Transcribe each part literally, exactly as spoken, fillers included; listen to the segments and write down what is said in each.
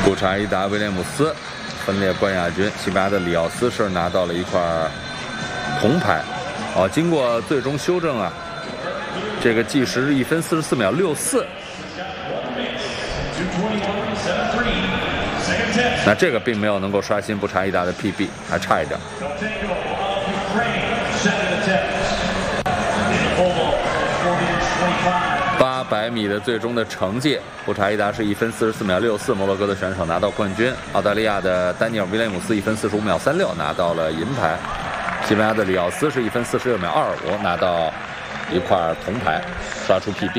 布查伊达·威廉姆斯分列冠亚军，西班牙的里奥斯是拿到了一块铜牌。哦，经过最终修正啊，这个计时一分四十四秒六四。那这个并没有能够刷新布查伊达的 P B， 还差一点。八百米的最终的成绩，布查伊达是一分四十四秒六四，摩洛哥的选手拿到冠军。澳大利亚的丹尼尔·威廉姆斯一分四十五秒三六拿到了银牌。西班牙的里奥斯是一分四十六秒二五拿到一块铜牌，刷出 P B。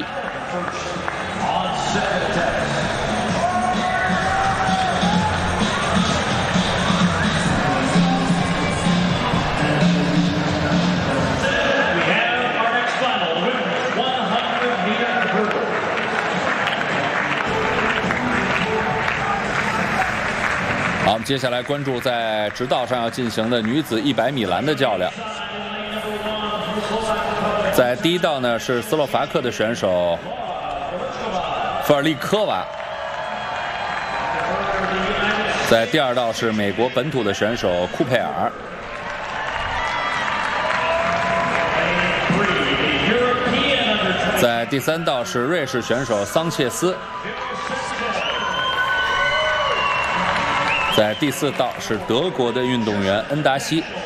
好，我们接下来关注在直道上要进行的女子一百米栏的较量。在第一道呢是斯洛伐克的选手弗尔利科娃，在第二道是美国本土的选手库佩尔，在第三道是瑞士选手桑切斯。在第四道是德国的运动员恩达西。